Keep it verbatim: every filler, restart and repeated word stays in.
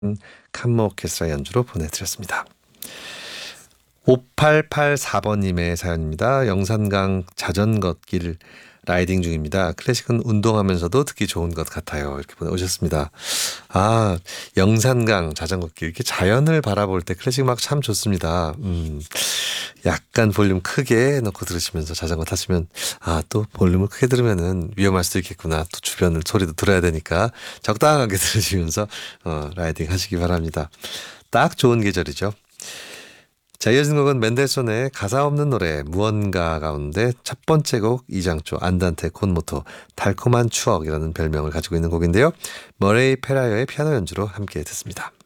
칸모 오케스트라 연주로 보내드렸습니다. 오팔팔사 번님의 사연입니다. 영산강 자전거길 라이딩 중입니다. 클래식은 운동하면서도 듣기 좋은 것 같아요. 이렇게 보내오셨습니다. 아, 영산강 자전거길, 이렇게 자연을 바라볼 때 클래식 음악 참 좋습니다. 음, 약간 볼륨 크게 넣고 들으시면서 자전거 타시면, 아, 또 볼륨을 크게 들으면은 위험할 수도 있겠구나. 또 주변을 소리도 들어야 되니까 적당하게 들으시면서 어, 라이딩 하시기 바랍니다. 딱 좋은 계절이죠. 자, 이어진 곡은 멘델손의 가사 없는 노래 무언가 가운데 첫 번째 곡 이장조 안단테 콘모토 달콤한 추억이라는 별명을 가지고 있는 곡인데요. 머레이 페라이어의 피아노 연주로 함께 듣습니다.